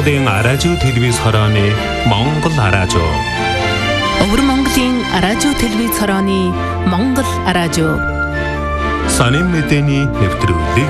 Монголын радио телевиз хорооны Монгол радио. Өвөр Монголын радио телевиз хорооны Монгол радио. Сонин мэдээний нэвтрүүлэг.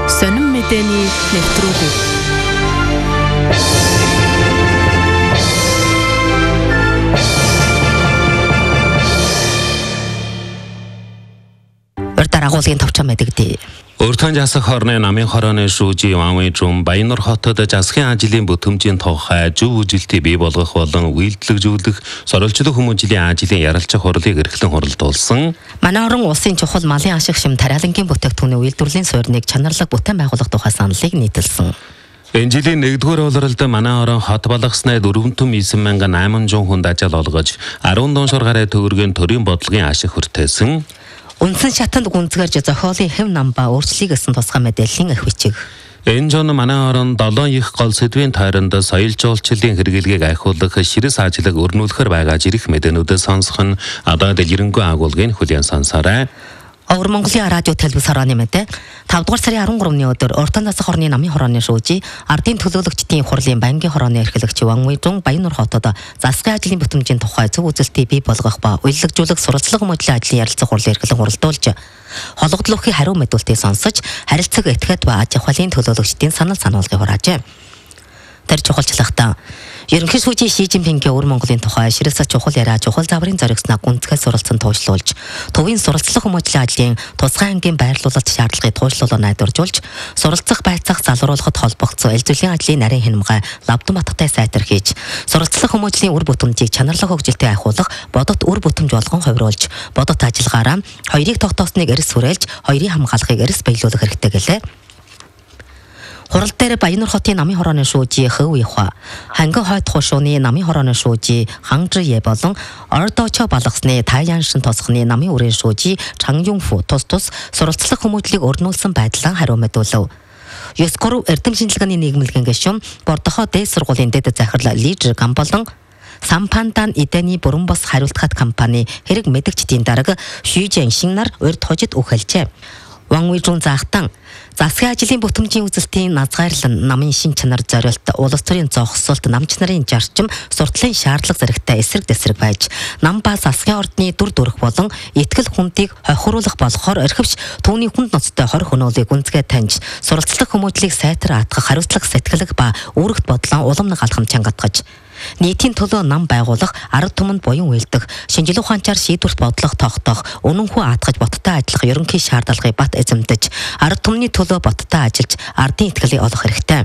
Дараагуулын товчон мэдэгдээ. Өртөн засаг хорны намын хорооны шүүжи Ванвын Жум Баяннор хотод засгийн ажлын бүтэмжийн тухай зөв үжилтийг бий болгох болон үйлдвэрлэгжүүлэх сорилчлог хүмүүжлийн ажлын ярилцах хурлыг эрхлэн хуралдуулсан. Манай орон улсын чухал малын ашиг шим тариалангийн бүтээгдэхүүний үйлдвэрлэлийн суурьныг чанарлаг бүтээн байгуулах тухай саналыг нийтэлсэн. Энэ жилийн 1-р улиралд манай орон хот болгосноо 49800 хүнд ажил олгож 17 шар гаруй төгрөгийн төрийн бодлогын ашиг хүртээсэн. Үндсэн шатанд гүнзгэрж зохиолын хэв намба өөрчлөлийг өсөн тусгай мэдээллийн их бичиг. Энэ жон манай орон 7 их гол сэдвийн тойронд соёл жуулчлалын хэрэглэгийг ахиулах ширээс ажлыг өрнүүлэхээр байгаа жирэх мэдээнүүдээ сонсох нь одоо дэлгэрэнгүй агуулгын хүлээн сонсоорой. Өвөр Монголын радио телевиз хорооны мэдээ 5 дугаар сарын 13-ны өдөр Уртан засаг хорны намын хорооны шүүжи ардын төлөөлөгчдийн хурлын банкны хорооны эрхлэгч Ванвын Жум Баяннор хотод засгийн ажлын бүтэмжийн тухай зөв үзэлтийг бий болгох ба үйлдвэрлэгжүүлэх сурвалжлага хүмүүжлийн ажлын ярилцах хурлыг эрхлэн хуралдуулж хологдлохын хариу мэдүүлэлтийг сонсож харилцаг этгээд ба аж ахуйн төлөөлөгчдийн санал сануулгыг хураажээ. Тэр чухалчлахтаа ерөнхий шүүжийн Ши Жинпингийн өвөр Монголын тухай ширээс чухал яриа чухал заврын зоригснаа гүнзгээс суралцсан туушлуулж төвийн суралцлах хүмүүжлийн ажлын тусгай ангийн байрлуулалт шаардлагыг туушлуулаа найдваржуулж суралцах байцаах залруулахад холбогдсон ил зүйлийн ажлын нарийн хянамгай лавдан баттай сайтар хийж суралцлах хүмүүжлийн үр бүтэмжийг чанарлах хөгжилтэй ахиулах бодот үр бүтэмж болгон хувируулж бодот ажиллагаараа хоёрыг тогтоосныг эрс хүрээлж хоёрыг хамгаалахыг эрс баялуулах хэрэгтэй гэлээ. Хурал дээр Баяннор хотын намын хорооны шүүжи Хөв Ихва, Ханган хойд хушууны намын хорооны шүүжи Хангжие болон Ордочо балгасны Тайяншин тосхны намын үрийн шүүжи Чангюнфу тус суралцлах хүмүүжлийг өрнүүлсэн байдлаа хариу мэдүүлв. 9-3 эрдэм шинжилгээний нийгмэлгийн гишүүн Бордохоо дээд сургуулийн дэд захирал Лижер Гам болон Сампандан эдэний бүрэн бос хариултгат компани хэрэг мэдгчдийн дарга Шүжэн Шиннар урд хожид үхэлжээ. Ванвын Жум заахтан засгийн ажлын бүтэмжийн үзэлтийн назгайрлан намын шин чанар зориулт улс төрийн зогсолт намч нарын зарчим суртлын шаардлага зэрэгтэй эсрэг дэсрэг байж нам ба засгийн ордны дүр төрх болон итгэл хүндийг хохируулах болохоор орхивч түүний хүнд ноцтой 20 хөнөөлийг гүнзгээ таньж суралцлах хүмүүжлийг сайтар атгах хариуцлага сэтгэлэг ба үүрэгт бодлон уламнаг алхам чангатгаж нийтийн төлөө нам байгуулах ард түмэнд буян үйлдэх шинжилгээ ухаанчаар шийдвэрт бодлого тогтоох үнэнхүү атгаж боттой ажиллах ерөнхий шаардлагыг бат эзэмдэж ард түмний төлөө боттой ажиллаж ардын итгэлийг олох хэрэгтэй.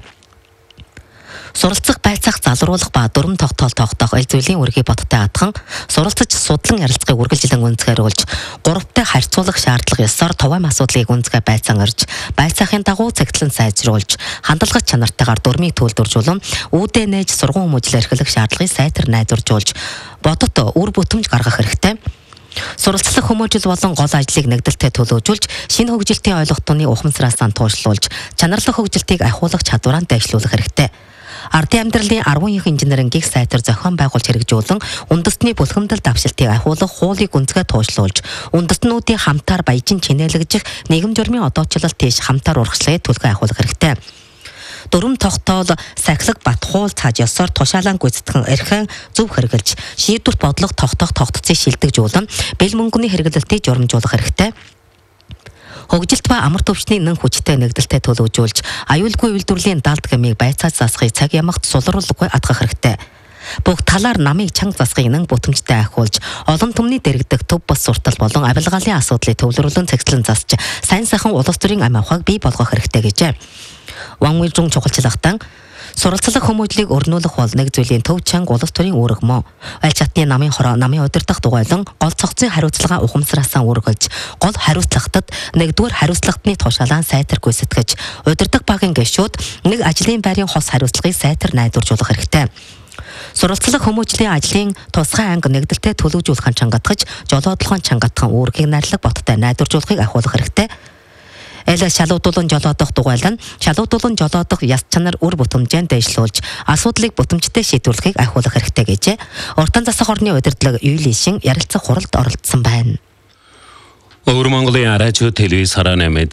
Суралцах байцаах залруулах ба дүрм тогтоол тогтоох ил зүйлийн үргийг боттой адхан суралцаж судлан ярилцахыг үргэлжлэн гүнзгийрүүлж гуравтай харьцуулах шаардлага ёсоор товаам асуудлыг гүнзгий байцаан орж байцаахын дагуу цагтлан сайжруулж хандлагач чанартайгаар дүрмийг төлөвлөжүүлэн үүдээ нээж сургууль хүмүүжлээ эрхлэх шаардлагыг сайтар найдваржуулж бодот үр бүтэмж гаргах хэрэгтэй. Суралцлах хүмүүжил болон гол ажлыг нэгдэлтэй төлөвлөжүүлж шинэ хөгжилтийн ойлголтооны ухамсараас туушлуулж чанарлах хөгжилтийг ахиулах чадвараа дэвшлүүлэх хэрэгтэй. Ардын амьдралын 10 их инженерингийг сайтар зохион байгуулж хэрэгжүүлэн үндэстний бүлгэмдэл давшилтыг ахиулах хуулийг гүнзгээ туушлуулж үндэстнүүдийн хамтаар баяжин чинээлэгжих нийгэм журмын одоочлолт тийш хамтаар урагшлагыг төлгөө ахиулах хэрэгтэй. Дүрм тогтоол сахилаг бат хуул цааж ёсоор тушаалан гүйцэтгэн эрхэн зөв хэрэгжилж шийдвэрт бодлого тогтцыг шилдэгжүүлэн бэл мөнгөний хэрэглэлтийг журамжуулах хэрэгтэй. Хөгжилт ба амар төвчний нэн хүчтэй нэгдэлтэй төлөвлөжүүлж аюулгүй үйлдвэрлэлийн далд гэмийг байцааж засахыг цаг ямагт сулруулгүй атгах хэрэгтэй. Бүгд талаар намыг чанга засахыг нэн бүтэмжтэй ахиулж олон түмний дэрэгдэх төв бас суртал болон авилгаалын асуудлыг төвлөрүүлэн цэгцлэн засч сайн сайхан улс төрийн ам ахуйг бий болгох хэрэгтэй гэжээ. Ванвын Жум чухалчлахтан суралцлах хүмүүжлийг өрнүүлэх бол нэг зүйлийн төв чанга улс төрийн үүрэг мөн. Аль чатны намын хороо намын удирдах дугуйлан гол цогцын хариуцлага ухамсараасаа үргэлж гол хариуцлагатад нэгдүгээр хариуцлагатны тушаалаа сайтар гүйцэтгэж удирдах багийн гишүүд нэг ажлын байрын хос хариуцлагыг сайтар найдваржуулах хэрэгтэй. Суралцлах хүмүүжлийн ажлын тусгай анги нэгдэлтэй төлөвлөжүүлэх чангатгаж жолоодлогын чангатхан үүргийг найрлаг боттой найдваржуулахыг ахиулах хэрэгтэй. Эла шалуудуулан жолоодох дугуйлан шалуудуулан жолоодох яс чанар үр бүтэмжэнд дэвшлүүлж асуудлыг бүтэмжтэй шийдвэрлэхийг ахиулах хэрэгтэй гэжээ. Уртан засаг хорны удирдлага Юлишин ярилцах хуралд оролцсон байна. Өвөр Монголын радио телевиз хорооны мэдээ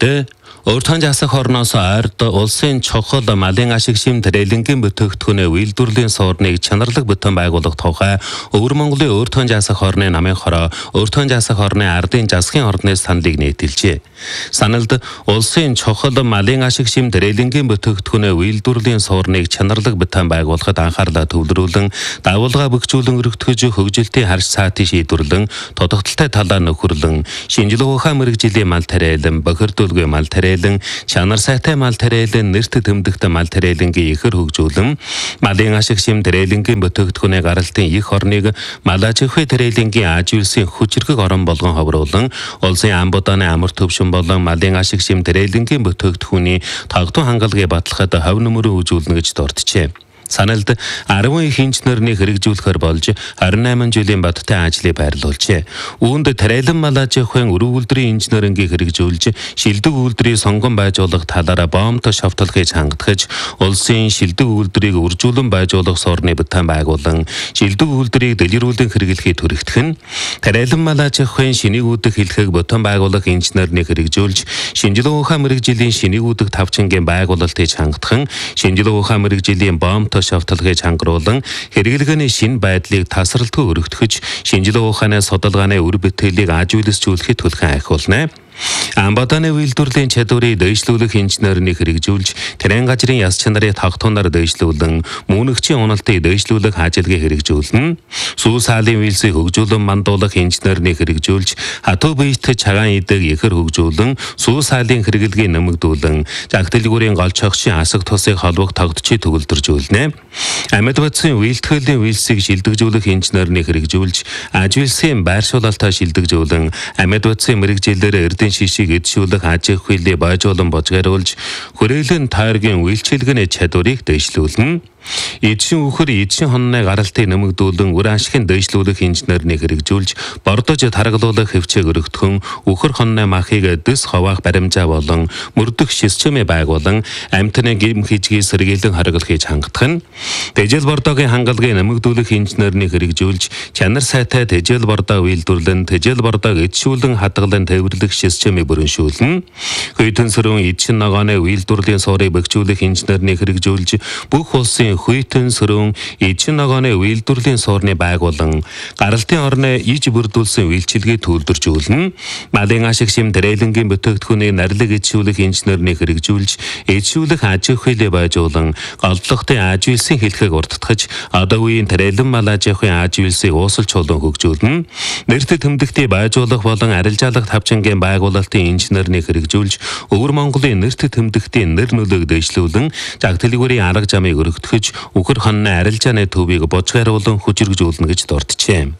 Өөртөө засах хорноос ойрд улсын чухал малын ашиг шим трээлэнгийн бүтээгдэхүүнээ үйлдвэрлэлийн суурныг чанарлаг бүтэн байгуулах тухай Өвөр Монголын өөртөө засах хорны намын хороо өөртөө засах хорны ардын засгийн ордны саналыг нийтэлжээ. Саналд улсын чухал малын ашиг шим трээлэнгийн бүтээгдэхүүнээ үйлдвэрлэлийн суурныг чанарлаг бүтэн байгуулахад анхаарлаа төвлөрүүлэн дагуулга бөхжүүлэн өргөтгөж хөгжилтийн харж цаатыг шийдвэрлэн тодогтолтой талаар нөхөрлөн шинжилгээ ухаан мэрэгжлийн мал тариалан бохирдуулгүй мал тариалан чанар сайтай мал тариалан нэрт тэмдэгтэй мал тариалангийн ихэр хөгжүүлэн малын ашиг шим тариалангийн бүтээгдэхүүний гаралтын их орныг мал аж ахуй тариалангийн ажиулсын хүчирхэг орон болгон ховруулан улсын амбудааны амар төвшин болон малын ашиг шим тариалангийн бүтээгдэхүүний тогтун хангалгыг батлахад хов нөмөрөө үзүүлнэ гэж дурджээ. Саналд 10 их инженерний хэрэгжүүлэхээр болж 28 жилийн бодтой ажлыг байрлуулжээ. Үүнд тариалан мал аж ахуйн өрөв үйлдвэрийн инженерингийг хэрэгжүүлж, шилдэг үйлдвэрийг сонгон байжуулах талаараа боомтой шавталгыг хангадгаж, улсын шилдэг үйлдвэрийг үржүүлэн байжуулах суурны бүтээн байгуулан, шилдэг үйлдвэрийг дэлгэрүүлэн хэрэглэхийг түрэгдэх нь тариалан мал аж ахуйн шинэгүүдэх хэлхэг бүтээн байгуулах инженернийг хэрэгжүүлж, шинжилгээ ухаан мэрэгжлийн шинэгүүдэх тавчингийн байгуулалтыг хангадах, шинжилгээ ухаан мэрэгжлийн боомтой шавталгыг хангуулан хэрэглэгээний шин байдлыг тасралтгүй өргөтгөж шинжилгээ ухааны судалгааны үр бүтээлийг ажиулсжүүлэхэд төлхөн ахиулна. Амбадааны үйлдвэрлэлийн чадварыг дэвшлүүлэх инженерийг хэрэгжүүлж, тэрэн газрын яс чанарыг тогтооноор дэвшлүүлэн, мөнөгчийн уналтыг дэвшлүүлэх ажилгийг хэрэгжүүлнэ. Сүү саалын үйлсийг хөгжүүлэн мандуулах инженерийг хэрэгжүүлж, хатуу биетэй цагаан идэг ихэр хөгжүүлэн, сүү саалын хэрэглэгийг нэмэгдүүлэн, загтэлгүүрийн голч хогшийн асаг тусыг холбох тогтчийг төгөлдржүүлнэ. Амьд бодисын үйлдвэрлэлийн үйлсийг шилдэгжүүлэх инженерийг хэрэгжүүлж, ажиулсын байршуулалтаа шилдэгжүүлэн, амьд бодисын мэрэгжлээр эрдэнэ шишиг эдшүүлэх аж ахуйлыг байжуулан божгааруулж хүрээлэн тойргийн үйлчилгээний чадварыг дэвшлүүлнэ. Эдшин үхэр эдшин хонны гаралтыг нэмэгдүүлэн үр ашигын дэвшлүүлэх инженерийг хэрэгжүүлж бордож таргалуулах хөвчөг өргөтгөн үхэр хонны махыг дэс ховоох баримжаа болон мөрдөх системээ байгуулан амьтны гим хижгийг сэргийлэн хариуглахыг хангадах нь тэжээл бордогийн хангалгыг нэмэгдүүлэх инженерийг хэрэгжүүлж чанар сайтай тэжээл бордоо үйлдвэрлэн тэжээл бордоог эдшүүлэн хадгалан тээвэрлэх системийг бүрэншүүлнэ. Хөйтөн сөрөн эдшин ногооны үйлдвэрлэлийн суурийг бэхжүүлэх инженерийг хэрэгжүүлж бүх улсын хүйтэн сөрөн эдшин ногооны үйлдвэрлэлийн суурны байгуулан гаралтын орны иж бүрдүүлсэн үйлчилгээг төлөвлөжүүлнэ. Малын ашиг шим тариалангийн бүтээгдэхүүнийг нарилэг эдшүүлэх инженерийг хэрэгжүүлж, эдшүүлэх аж ахуйлыг байжуулан голдлогтой аж үйлсийн хэлхэг урдтгаж, одоо үеийн тариалан мал аж ахуйн аж үйлсийг уусалж чулуун хөгжүүлнэ. Нэрт тэмдэгтийг байжуулах болон арилжаалах тавчингийн байгуулалтын инженерийг хэрэгжүүлж, Өвөр Монголын нэрт тэмдэгтийн нэр нөлөөг дэвшлүүлэн, загтэлгүүрийн арга замыг өргөтгөж, үхэр хонны арилжааны төвийг божгааруулан хүчирхжүүлнэ гэж дурджээ.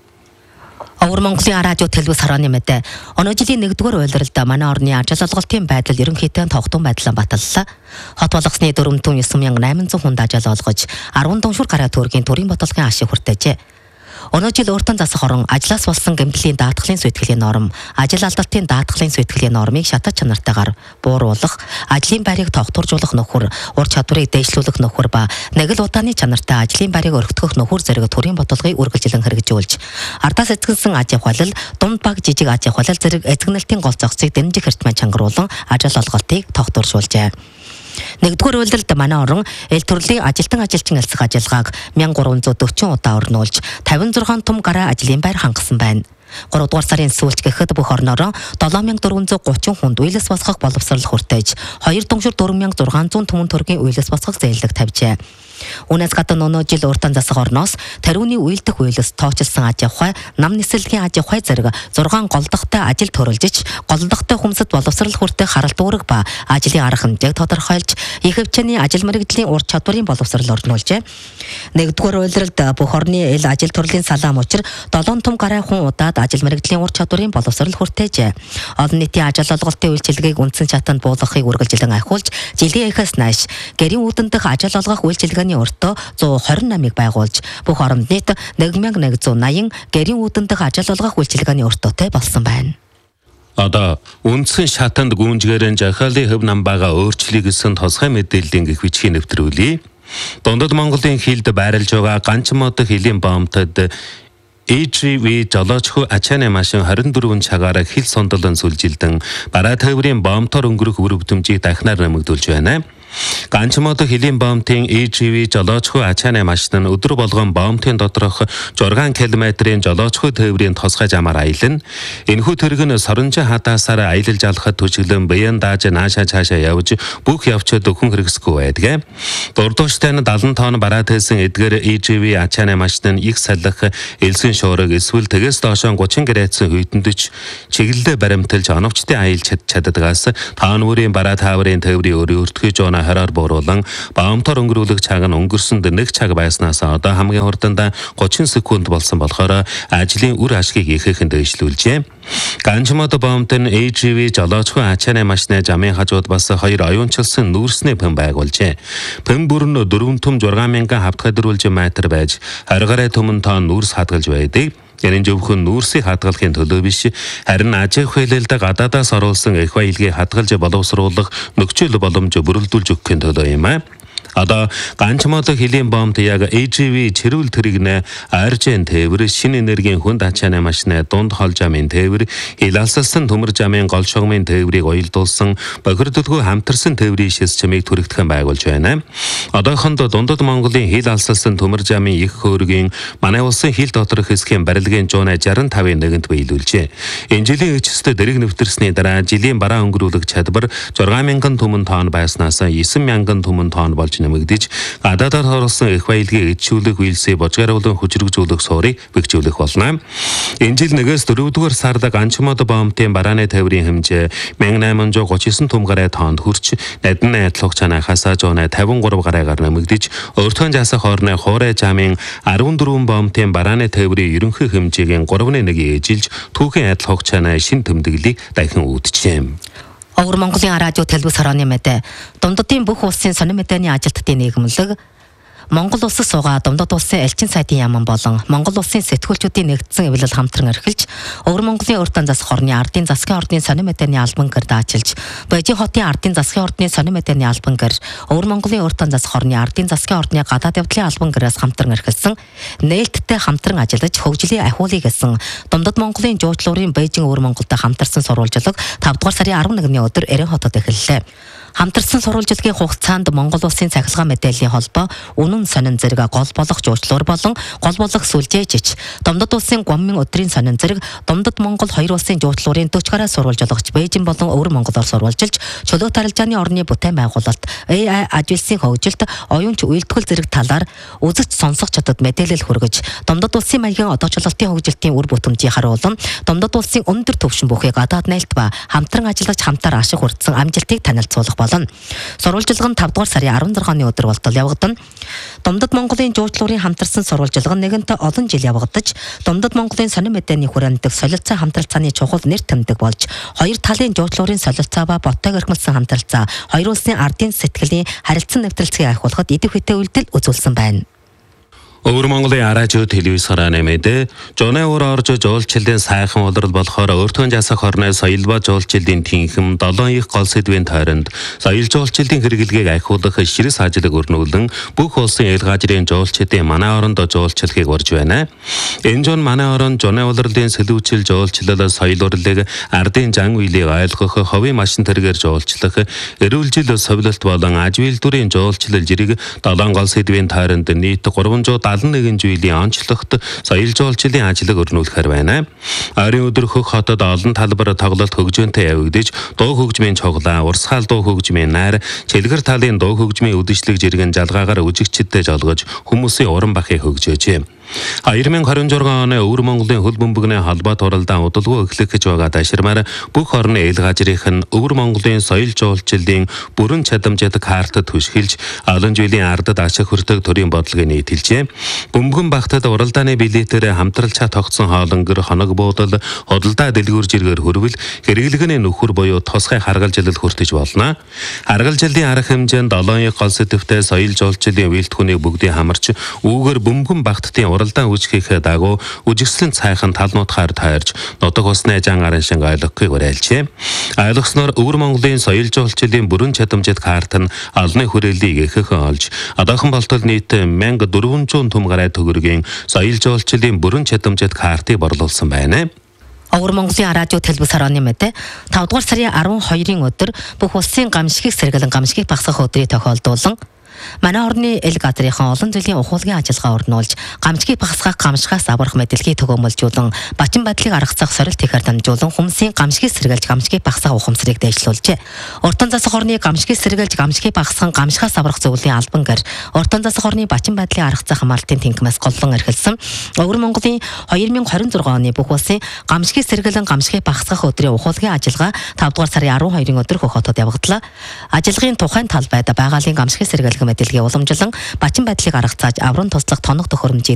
Өвөр Монголын радио телевиз хорооны мэдээ өнөө жилийн 1-р уйлралд манай орны ажил олголтын байдал ерөнхийдөө тогтун байдлаар баталлаа. Хот болгосны 49800 хүнд ажил олгож 10 дуншуур гараа төгрөгийн төрийн бодлогын ашиг хүртээжээ. Өнөө жил өөртөө засах орон ажлаас болсон гэмтлийн даатгалын суйтгэлийн норм, ажил алдалтын даатгалын суйтгэлийн нормыг шатаж чанартайгаар бууруулах, ажлын байрыг тогтворжуулах нөхөр, ур чадварыг дэвшлүүлэх нөхөр ба нэг л удааны чанартай ажлын байрыг өргөтгөх нөхөр зэрэг төрийн бодлогыг үргэлжлэн хэрэгжүүлж, ардаас эзэгсэн аж ахуйлал, дунд баг жижиг аж ахуйлал зэрэг эзэгнэлтийн гол зохицыг дэмжих эртмэн чангаруулан ажил олголтыг тогтворжуулжээ. 1-р уйлралд манай орон эл төрлийн ажилтан ажилчин альсах ажиллагааг 1340 удаа орнуулж 56 том гараа ажлын байр хангасан байна. 3-р сарын сүүлч гэхэд бүх орноороо 7430 хүнд үйлс босгох боловсрол хүртээж 2 дуншуур 4600 түмэн төгрөгийн үйлс босгох зээлэг тавьжээ. Үнээс гадна өнөө жил өөртөө засах орноос тариуны үйлдэх үйлс тоочилсан аж ахуй, нам нисэлгийн аж ахуй зэрэг 6 голдохтой ажил төрөлжиж, голдохтой хүмсэд боловсрол хүртэх харалт үүрэг ба ажлын арга хэмжээг тодорхойлж, их хэмжээний ажил мэргэжлийн ур чадварын боловсрол орнуулжээ. 1-р уйлралд бүх орны эл ажил төрлийн салаам учир 7 том гараа хүн удаад ажил мэргэжлийн ур чадварын боловсрол хүртээжээ. Олон нийтийн ажил олголтын үйлчилгээг үндсэн чатанд буулгахыг үргэлжлэн ахиулж, жилийн эхээс нааш гэрийн үүдэн дэх ажил олгох үйлчилгээний өртөө 128-ыг байгуулж, бүх оронд нийт 1180 гэрийн үүдэн дэх ажил олгох үйлчилгээний өртөөтэй болсон байна. Одоо үндсэн шатанд гүнжгээрэн жахаалын хөв намбаага өөрчлөе гэсэн тосгой мэдээллийн гих бичгийн нэвтрүүлье. Дундад Монголын хилд байрлаж байгаа ганч мод хилийн боомтод AGV жолоочхой ачааны машин 24 цагаараа хил сондолон сүлжилдэн бараа тээврийн бомтоор өнгөрөх үр бүтэмжийг дахинаар нэмэгдүүлж байна. Ганчмод хөлийн бомтын AGV жолоочхой ачааны машин нь өдөр болгон бомтын доторх 6 км-ийн жолоочхой тээврийн тосгой замаар аялна. Энэхүү тэрэг нь соронжин хатаасаар аялал жалахад түшиглэн бян дааж наашаа цаашаа явж бүх явцад өхөн хэрэгсэхгүй байдаг. Дурдууштай нь 70 тонн бараа тээсэн эдгээр AGV ачааны машин нь их салах элсэн шуураг эсвэл тэгээс доош 30 градусын хүйтэндөж чиглэлдээ баримталж оновчтой аялж чаддагаас таануурын бараа тааврын тээврийн өртгөж оноо хараар бууруулан баамтар өнгөрүүлэх цаг нь өнгөрсөнд 1 цаг байснаас одоо хамгийн хурданд 30 секунд болсон болохоор ажлын үр ашгийг ихэхэн дэвшлүүлжээ. Ганчмод баамтын AGV жолоочхой ачааны машины замын хажууд бас 2 оюунчилсан нүүрсний пэн байгуулжээ. Пэн бүр нь 4 түм 6000 хавтгадруулж метр байж 20 гаруй түмэн тонн нүүрс хадгалж байдаг. Энэ зөвхөн нүүрсийг хадгалахын төлөө биш, харин ажиг хөлөлд гадаадаас оруулсан их баялгийг хадгалж боловсруулах нөхцөл боломж бүрэлдүүлж өгөхийн төлөө юм аа. Одоо ганчмод хөлийн бомт яг AGV чирүүл тэрэгнэ аржен тээвэр шинэ энергийн хүнд ачааны машины дунд хол замын тээвэр илалсалсан төмөр замын гол шогмын тээврийг уялдуулсан бохирдолгүй хамтарсан тээврийн шис чамыг түрэгдэхэн байгуулж байна. Одоохонд дундад Монголын хил алсалсан төмөр замын их хөөргийн манай улсын хил доторх хэсгийн барилгын 165-ын нэгэнт биелүүлжээ. Энэ жилийн эцэст дэрэг нэвтэрсний дараа жилийн бараа өнгөрүүлэх чадвар 6000 түмэн тонн байснаас 9000 түмэн тонн болж нэмэгдэж гадаадаар хорлсон их баялгийг эдшүүлэх үйлсээ божгааруулан хүчрэгжүүлэх суурийг бэхжүүлэх болно. Энэ жил 1-4 дугаар сард ганчмод бомтын барааны тээврийн хэмжээ 1839 түм гаруй тоннд хүрч надны адилхан чанахаас 153 гаруйгаар нэмэгдэж өөртөө жасах орны хуурай замын 14 бомтын барааны тээврийн ерөнхий хэмжээгийн 3.1 эжилж түүхийн адилхан чанаа шин тэмдэглэлийг дахин үүдчихэв. Өвөр Монголын радио телевиз хорооны мэдээ Дундадын бүх улсын сонин мэдээний ажилтнуудын нийгэмлэг Монгол улсад суугаа Дундад улсын элчин сайдын яаман болон Монгол улсын сэтгүүлчүүдийн нэгдсэн эвлэл хамтран эрхэлж Өвөр Монголын урьд засах орны ардын засгийн ордны сонин мэдээний албан гэрд ачилж Бээжин хотын ардын засгийн ордны сонин мэдээний албан гэр Өвөр Монголын урьд засах орны ардын засгийн ордны гадаад явдлын албан гэрээс хамтран эрхэлсэн нээлттэй хамтран ажиллаж хөгжлийн ахиулыг гэсэн Дундад Монголын жуучлуурын Бээжин Өвөр Монголтой хамтарсан сурвалжлага 5 дугаар сарын 11-ний өдөр Эрен хотод эхэллээ. Хамтарсан сурвалжлагын хугацаанд Монгол улсын цахилгаан мэдээллийн холбоо үнэн сонин зэрэг гол болох жуучлуур болон гол болох сүлжээжич Дундад улсын Гоммын өдрийн сонин зэрэг Дундад Монгол хоёр улсын жуучлуурын 40 гаруй сурвалжлагч Бээжин болон Өвөр Монголоор сурвалжилж чөлөө тарилжааны орны бүтээн байгуулалт AI ажилсын хөгжилд оюунч үйлдэл зэрэг талаар үзэж сонсох чадварт мэдээлэл хүргэж Дундад улсын маягийн одоочлолтын хөгжилтийн үр бүтэмжийг харуулсан Дундад улсын өндөр түвшин бүхий гадаад нээлт ба хамтран ажиллаж хамтаар ашиг хүртсэн амжилтыг танилцуулах болно. Сурвалжлага нь 5 дугаар сарын 16-ны өдөр болтол явагдана. Дундад Монголын жуучлуурын хамтарсан сурвалжлага нь нэгэнтээ олон жил явагдаж, Дундад Монголын сонин мэдээний хүрээндэх солилцоо хамтралцааны чухал нэр тэмдэг болж, хоёр талын жуучлуурын солилцоо ба ботог эрхмэлсэн хамтралцаа, хоёр улсын ардын сэтгэлийн харилцан нэвтрэлцгийг ахиулахад идэв хөтэ үйлдэл үзүүлсэн байна. Өвөр Монголын радио телевиз хорооны мэдээ жоноор орж жуулчлалын сайхан улирал болохоор өөртөө жасах орны соёл ба жуулчлалын тэнхэм 7 их гол сэдвийн тойронд соёл жуулчлалын хэрэглэгийг ахиулах ширээс ажлыг өрнүүлэн бүх улсын эл газрын жуулчдын манай оронд жуулчлахыг урьж байна. Энэ жон манай орон жоны улирлын сэлүүчил жуулчлал соёл урлыг ардын зан үйлийг ойлгох ховын машин тэргээр жуулчлах эрүүл жил совилолт болон аж үйлдвэрийн жуулчлал жирэг 7 гол сэдвийн тойронд нийт 371 жилийн онцлогт соёл жуулчлалын ажлыг өрнүүлэхээр байна. Ойрын өдөр хөх хотод олон талбар тоглолт хөгжөөнтэй явагдаж дуу хөгжмийн цуглаа, урсгаал дуу хөгжмийн найр, чэлгэр талын дуу хөгжмийн үдэшлэг жиргэн жалгаагаар үжигчдэд жолгож хүмүүсийн уран бахыг хөгжөөж 2026 оны Өвөр Монголын хөл бөмбөгний холбоо туралдаан удалгүй эхлэх гэж байгаа даширмаар бүх орны эл газрынх нь Өвөр Монголын соёл жуулчлалын бүрэн чадамжтай картад түшгэлж олон жилийн ардад ашиг хүртэх төрийн бодлогыг нийтэлжээ. Бөмбөгөн багтад уралдааны билетээр хамтралцаа тогтсон хоолонгөр хоног буудал худалдаа дэлгүүр жиргээр хүрвэл хэрэглэгний нөхөр буюу тусгай харгалжилал хүртэж болно. Харгалжиллын арга хэмжээнд 7 гол сэдвтэй соёл жуулчлалын үйлдвэрийн бүгдийг хамарч үүгээр бөмбөгөн багтдын уралдаан үүсгэх дагуу үжигслийн цайхан талнуудаар тойрж нутаг усны жан арын шиг ойлгохыг уриалжээ. Ойлгосноор Өвөр Монголын соёл жуулчлалын бүрэн чадамжит карт нь алны хүрээллийг ихэх олж одоохон болтол нийт 1400 түм гаруй төгрөгийн соёл жуулчлалын бүрэн чадамжит картыг борлуулсан байна. Өвөр Монголын радио телевиз хорооны мэдээ 5 дугаар сарын 12-ийн өдөр бүх улсын гамшигыг сэргэлэн гамшигыг багасгах өдрийг тохиолдуулан манай орны эл газрынхан олон жилийн ухуулгын ажиллагаа өрнүүлж гамшигыг багасгах гамшигаас аврах мэдээллийг төгөөмөлжүүлэн бачин байдлыг аргацах сорилт хийхээр дамжуулан хүмүүсийн гамшигыг сэргэлж гамшигыг багасгах ухамсарыг дэвшлүүлжээ. Уртан засаг хорны гамшигыг сэргэлж гамшигыг багасгах гамшигаас аврах зөвлөлийн албан гэр уртан засаг хорны бачин байдлыг аргацах хамгаалтын тэнхимээс голлон эрхэлсэн Өвөр Монголын 2026 оны бүх улсын гамшигыг сэргэлэн гамшигыг багасгах өдрийн ухуулгын ажиллагаа 5 дугаар сарын 12-ийн өдөр Хөх хотод явагдлаа. Ажиллагааны тухайн талбайд байгалийн гамшигыг сэргэлэх мэдээллийг уламжлан бачин байдлыг аргацааж аврын туслах тоног төхөөрөмжийг